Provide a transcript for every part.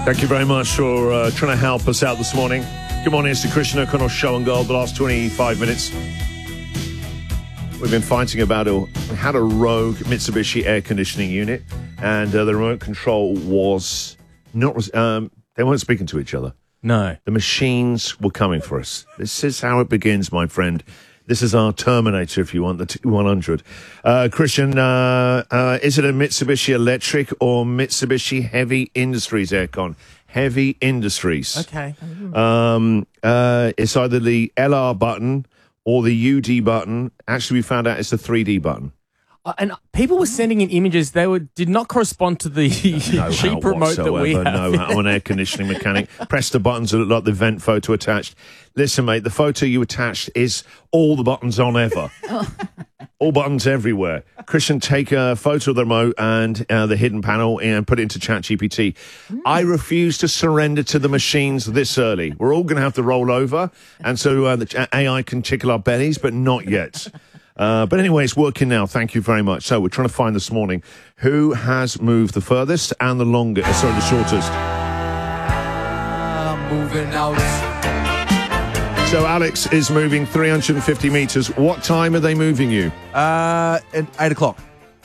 Thank you very much for trying to help us out this morning. Good morning, it's the Christian O'Connell Show on Gold. The last 25 minutes, we've been fighting about had a rogue Mitsubishi air conditioning unit, and the remote control was not. They weren't speaking to each other. No. The machines were coming for us. This is how it begins, my friend. This is our Terminator, if you want, the T100. Christian, is it a Mitsubishi Electric or Mitsubishi Heavy Industries aircon? Heavy Industries. Okay. It's either the LR button or the UD button. Actually, we found out it's the 3D button. And people were sending in images. They did not correspond to the cheap remote that we have. No, I'm an air conditioning mechanic. Press the buttons that look like the vent photo attached. Listen, mate, the photo you attached is all the buttons on ever. All buttons everywhere. Christian, take a photo of the remote and the hidden panel and put it into ChatGPT. I refuse to surrender to the machines this early. We're all going to have to roll over, and so the AI can tickle our bellies, but not yet. But anyway, it's working now. Thank you very much. So we're trying to find this morning who has moved the furthest and the longest, the shortest. Moving out. So Alex is moving 350 metres. What time are they moving you? At 8 o'clock.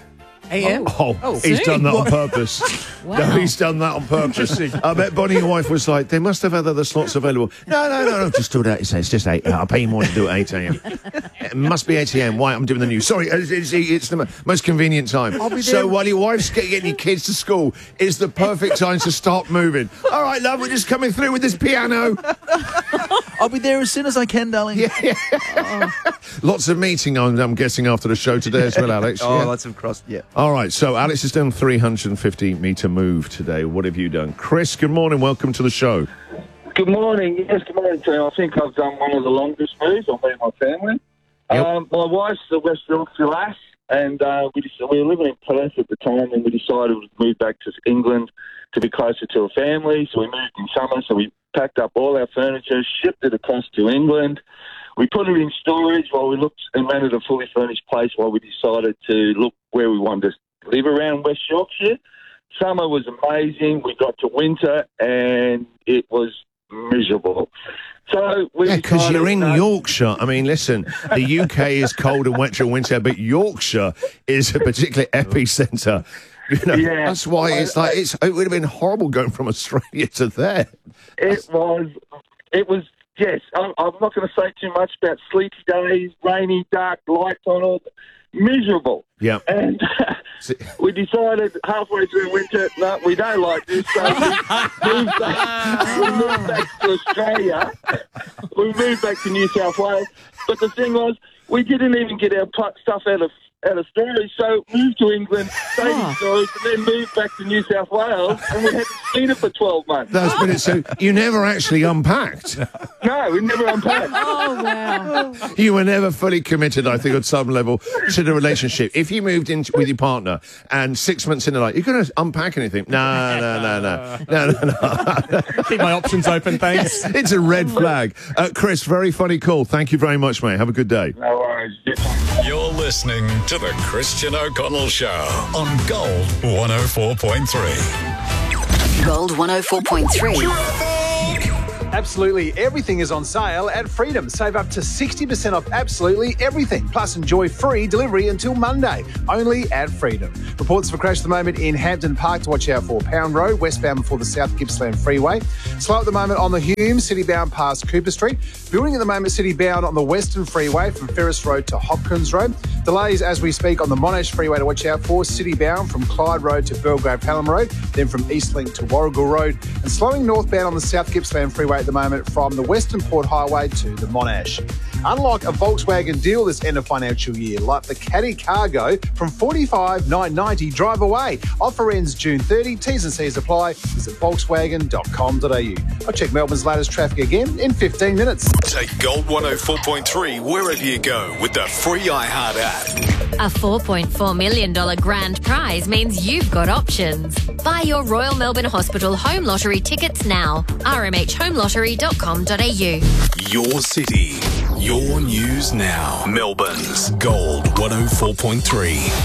AM? He's done that on purpose. Wow. No, he's done that on purpose. I bet Bonnie, your wife, was like, they must have had other slots available. No, just do it at 8. It's just 8. I'll pay you more to do it at 8 a.m. It must be 8 a.m. Why? I'm doing the news. Sorry, it's the most convenient time. I'll be there. So while your wife's getting your kids to school, is the perfect time to start moving. All right, love, we're just coming through with this piano. I'll be there as soon as I can, darling. Yeah. Lots of meeting, I'm guessing, after the show today as well, Alex. Lots of cross, yeah. All right, so Alex has done 350-metre move today. What have you done? Chris, good morning. Welcome to the show. Good morning. Yes, good morning, team. I think I've done one of the longest moves. I've been with my family. Yep. My wife's a West Yorkshire lass, and we were living in Perth at the time, and we decided to move back to England to be closer to a family. So we moved in summer, so we packed up all our furniture, shipped it across to England. We put it in storage while we looked and rented a fully furnished place while we decided to look where we wanted to live around West Yorkshire. Summer was amazing. We got to winter and it was miserable. So because you're in Yorkshire. I mean, listen, the UK is cold and wet during winter, but Yorkshire is a particular epicentre. You know, Yeah. That's why it's like it would have been horrible going from Australia to there. It was. Yes, I'm not going to say too much about sleepy days, rainy, dark, lights on, all miserable. Yeah. And we decided halfway through winter, no, we don't like this, so we moved back to Australia. We moved back to New South Wales. But the thing was, we didn't even get our stuff out of storage, so moved to England, stayed in storage, and then moved back to New South Wales, and we hadn't seen it for 12 months. That's been it. So you never actually unpacked. No, we never unpacked. Oh, wow. You were never fully committed, I think, on some level to the relationship. If you moved in with your partner and 6 months in, like, you're going to unpack anything? No. Keep my options open, thanks. It's a red flag. Chris, very funny call. Thank you very much, mate. Have a good day. No worries. You're listening to The Christian O'Connell Show on Gold 104.3. Gold 104.3. Absolutely everything is on sale at Freedom. Save up to 60% off absolutely everything. Plus enjoy free delivery until Monday. Only at Freedom. Reports of a crash at the moment in Hampton Park to watch out for. Pound Road, westbound before the South Gippsland Freeway. Slow at the moment on the Hume, city-bound past Cooper Street. Building at the moment city-bound on the Western Freeway from Ferris Road to Hopkins Road. Delays as we speak on the Monash Freeway to watch out for. City-bound from Clyde Road to Belgrave Pelham Road. Then from Eastlink to Warrigal Road. And slowing northbound on the South Gippsland Freeway at the moment from the Western Port Highway to the Monash. Unlock a Volkswagen deal this end of financial year, like the Caddy Cargo from $45,990 drive away. Offer ends June 30. T's and C's apply. Visit Volkswagen.com.au. I'll check Melbourne's latest traffic again in 15 minutes. Take Gold 104.3 wherever you go with the free iHeart app. A $4.4 million grand prize means you've got options. Buy your Royal Melbourne Hospital Home Lottery tickets now. rmhhomelottery.com.au. Your city, your news now. Melbourne's Gold 104.3.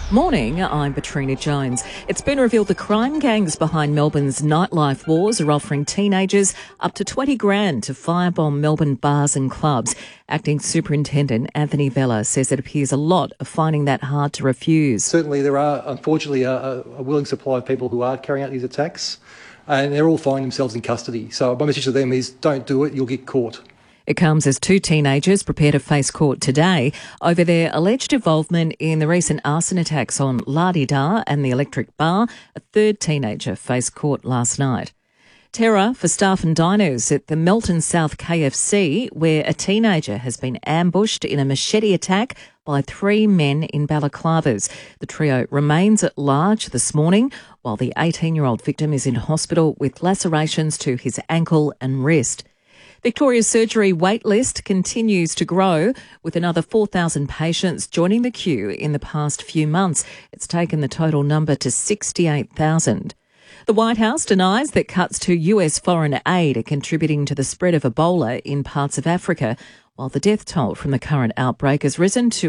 Morning, I'm Petrina Jones. It's been revealed the crime gangs behind Melbourne's nightlife wars are offering teenagers up to $20,000 to firebomb Melbourne bars and clubs. Acting Superintendent Anthony Vella says it appears a lot are finding that hard to refuse. Certainly there are, unfortunately, a willing supply of people who are carrying out these attacks, and they're all finding themselves in custody. So my message to them is don't do it, you'll get caught. It comes as two teenagers prepare to face court today over their alleged involvement in the recent arson attacks on La Di Da and the Electric Bar. A third teenager faced court last night. Terror for staff and diners at the Melton South KFC, where a teenager has been ambushed in a machete attack by three men in balaclavas. The trio remains at large this morning, while the 18-year-old victim is in hospital with lacerations to his ankle and wrist. Victoria's surgery wait list continues to grow, with another 4,000 patients joining the queue in the past few months. It's taken the total number to 68,000. The White House denies that cuts to US foreign aid are contributing to the spread of Ebola in parts of Africa, while the death toll from the current outbreak has risen to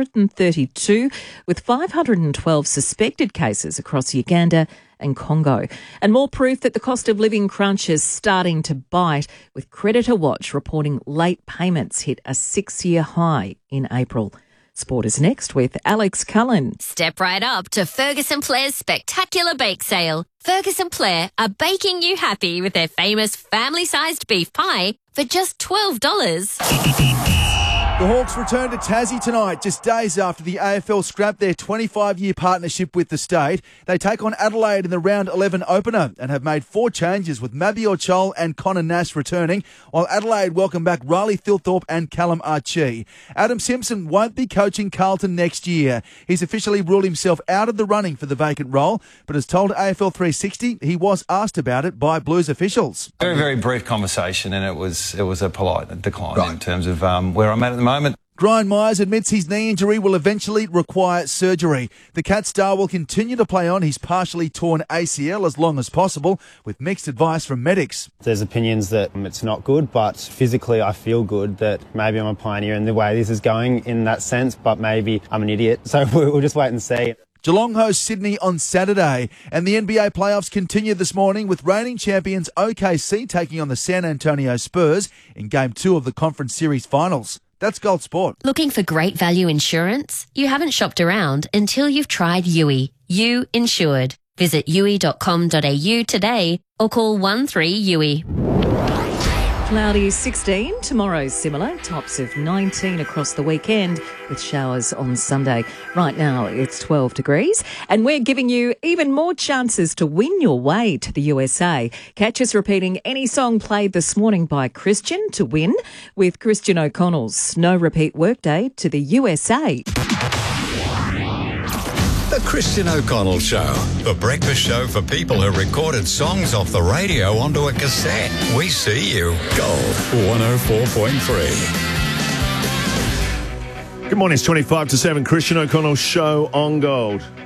132, with 512 suspected cases across Uganda and Congo. And more proof that the cost of living crunch is starting to bite, with Creditor Watch reporting late payments hit a 6-year high in April. Sport is next with Alex Cullen. Step right up to Ferguson Blair's spectacular bake sale. Ferguson Blair are baking you happy with their famous family-sized beef pie for just $12. The Hawks return to Tassie tonight, just days after the AFL scrapped their 25-year partnership with the state. They take on Adelaide in the round 11 opener and have made 4 changes, with Mabior Chol and Connor Nash returning, while Adelaide welcome back Riley Thilthorpe and Callum Archie. Adam Simpson won't be coaching Carlton next year. He's officially ruled himself out of the running for the vacant role, but has told AFL 360 he was asked about it by Blues officials. Very, very brief conversation, and it was a polite decline in terms of where I'm at the moment. Brian Myers admits his knee injury will eventually require surgery. The Cat star will continue to play on his partially torn ACL as long as possible, with mixed advice from medics. There's opinions that it's not good, but physically I feel good that maybe I'm a pioneer in the way this is going in that sense, but maybe I'm an idiot. So we'll just wait and see. Geelong hosts Sydney on Saturday, and the NBA playoffs continue this morning with reigning champions OKC taking on the San Antonio Spurs in Game 2 of the Conference Series Finals. That's Gold Sport. Looking for great value insurance? You haven't shopped around until you've tried Yui. You Insured. Visit yui.com.au today or call 13YUI. Cloudy 16, tomorrow similar, tops of 19 across the weekend with showers on Sunday. Right now it's 12 degrees and we're giving you even more chances to win your way to the USA. Catch us repeating any song played this morning by Christian to win with Christian O'Connell's No Repeat Workday to the USA. The Christian O'Connell Show, the breakfast show for people who recorded songs off the radio onto a cassette. We see you. Gold 104.3. Good morning, it's 25 to 7. Christian O'Connell Show on Gold.